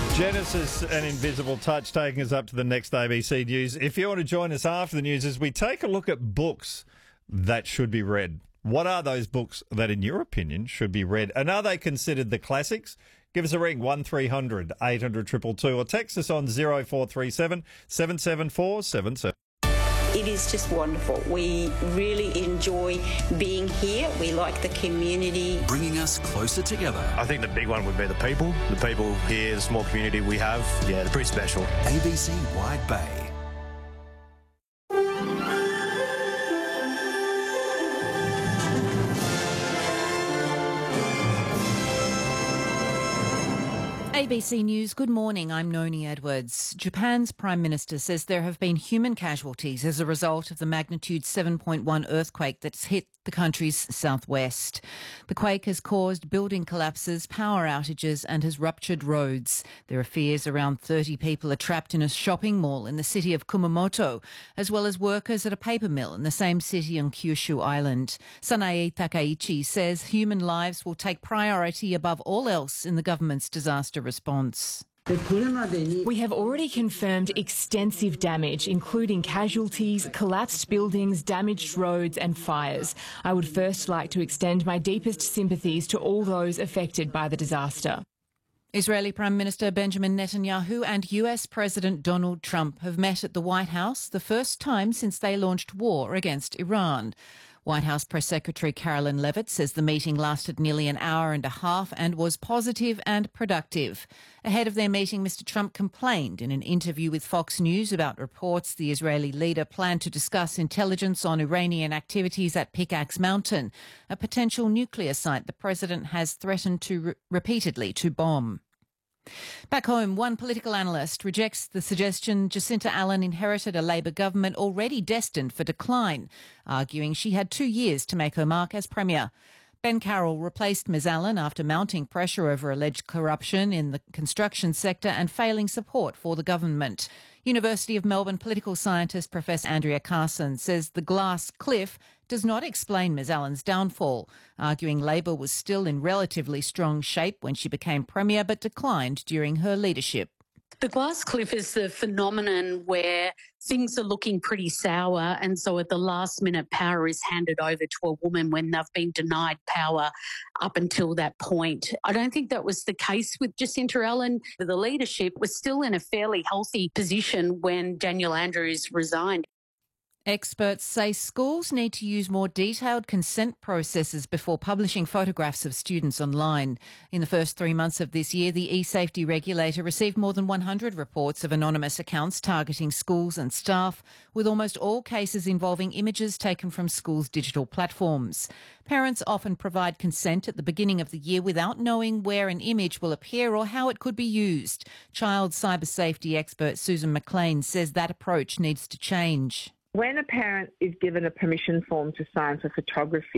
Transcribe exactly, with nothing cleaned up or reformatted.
Genesis and Invisible Touch taking us up to the next A B C News. If you want to join us after the news as we take a look at books that should be read. What are those books that, in your opinion, should be read? And are they considered the classics? Give us a ring, one three hundred eight hundred two two two, or text us on zero four three seven seven seven four seven seven. It is just wonderful. We really enjoy being here. We like the community. Bringing us closer together. I think the big one would be the people. The people here, the small community we have, yeah, they're pretty special. A B C Wide Bay. A B C News, good morning. I'm Noni Edwards. Japan's Prime Minister says there have been human casualties as a result of the magnitude seven point one earthquake that's hit the country's southwest. The quake has caused building collapses, power outages and has ruptured roads. There are fears around thirty people are trapped in a shopping mall in the city of Kumamoto, as well as workers at a paper mill in the same city on Kyushu Island. Sanae Takaichi says human lives will take priority above all else in the government's disaster response. We have already confirmed extensive damage, including casualties, collapsed buildings, damaged roads and fires. I would first like to extend my deepest sympathies to all those affected by the disaster. Israeli Prime Minister Benjamin Netanyahu and U S President Donald Trump have met at the White House, the first time since they launched war against Iran. White House Press Secretary Carolyn Levitt says the meeting lasted nearly an hour and a half and was positive and productive. Ahead of their meeting, Mister Trump complained in an interview with Fox News about reports the Israeli leader planned to discuss intelligence on Iranian activities at Pickaxe Mountain, a potential nuclear site the president has threatened to re- repeatedly to bomb. Back home, one political analyst rejects the suggestion Jacinta Allen inherited a Labor government already destined for decline, arguing she had two years to make her mark as Premier. Ben Carroll replaced Miz Allen after mounting pressure over alleged corruption in the construction sector and failing support for the government. University of Melbourne political scientist Professor Andrea Carson says the glass cliff does not explain Miz Allen's downfall, arguing Labor was still in relatively strong shape when she became Premier but declined during her leadership. The glass cliff is the phenomenon where things are looking pretty sour, and so at the last minute power is handed over to a woman when they've been denied power up until that point. I don't think that was the case with Jacinta Allen. The leadership was still in a fairly healthy position when Daniel Andrews resigned. Experts say schools need to use more detailed consent processes before publishing photographs of students online. In the first three months of this year, the e-safety regulator received more than one hundred reports of anonymous accounts targeting schools and staff, with almost all cases involving images taken from schools' digital platforms. Parents often provide consent at the beginning of the year without knowing where an image will appear or how it could be used. Child cyber safety expert Susan McLean says that approach needs to change. When a parent is given a permission form to sign for photography,